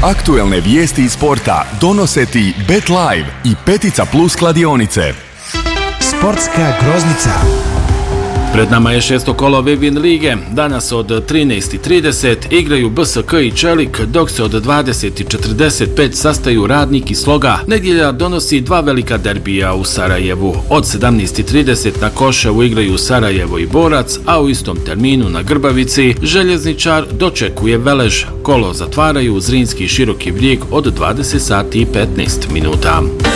Aktuelne vijesti iz sporta donose ti Bet Live i Petica Plus kladionice. Sportska groznica. Pred nama je šesto kolo Vivin lige. Danas od 13:30 igraju BSK i Čelik, dok se od 20:45 sastaju Radnik i Sloga. Nedjelja donosi dva velika derbija u Sarajevu. Od 17:30 na Koševu igraju Sarajevo i Borac, a u istom terminu na Grbavici Željezničar dočekuje Velež. Kolo zatvaraju Zrinski i Široki Brijeg od 20:15.